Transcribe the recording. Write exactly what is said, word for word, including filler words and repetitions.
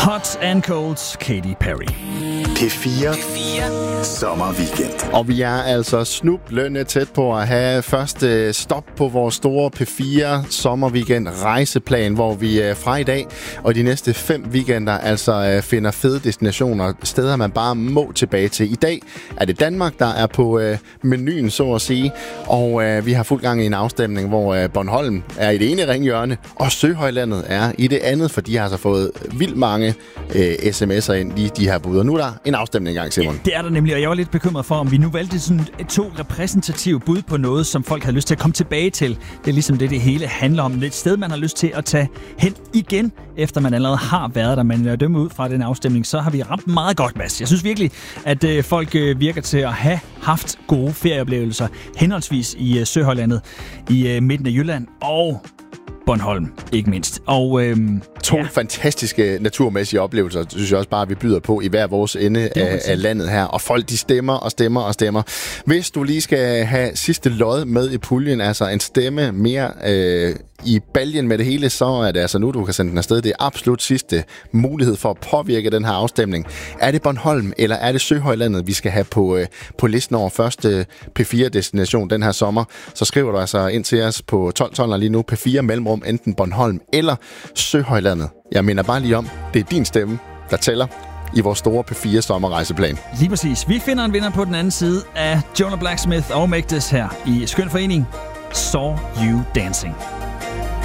Hot and Cold, Katy Perry. P fire, P fire. Sommerweekend. Og vi er altså snublende tæt på at have første stop på vores store P fire sommerweekend rejseplan, hvor vi fra i dag og de næste fem weekender altså finder fede destinationer, steder man bare må tilbage til. I dag er det Danmark, der er på menuen, så at sige, og vi har fuld gang i en afstemning, hvor Bornholm er i det ene ringhjørne, og Søhøjlandet er i det andet, for de har altså fået vildt mange øh, sms'er ind i de her bud. Og nu er der en afstemning i gang, Simon. Ja, det er der nemlig, og jeg var lidt bekymret for, om vi nu valgte sådan to repræsentative bud på noget, som folk havde lyst til at komme tilbage til. Det er ligesom det, det hele handler om. Det er et sted, man har lyst til at tage hen igen, efter man allerede har været der. Men dømme ud fra den afstemning, så har vi ramt meget godt, Mads. Jeg synes virkelig, at øh, folk øh, virker til at have haft gode ferieoplevelser, henholdsvis i øh, Søhøjlandet, i øh, midten af Jylland og Bornholm, ikke mindst. Og øhm, to ja. fantastiske naturmæssige oplevelser, synes jeg også bare, vi byder på i hver vores ende af, af landet her. Og folk, de stemmer og stemmer og stemmer. Hvis du lige skal have sidste lod med i puljen, altså en stemme mere øh, i baljen med det hele, så er det altså nu, du kan sende den afsted. Det er absolut sidste mulighed for at påvirke den her afstemning. Er det Bornholm, eller er det Søhøjlandet, vi skal have på, øh, på listen over første P fire-destination den her sommer? Så skriver du altså ind til os på tolv tolv lige nu, P fire mellemrum, enten Bornholm eller Søhøjlandet. Jeg mener bare lige om, det er din stemme, der tæller i vores store P fire sommerrejseplan. Lige præcis. Vi finder en vinder på den anden side af Jonah Blacksmith og Magdes her i Skøn Forening. Saw You Dancing.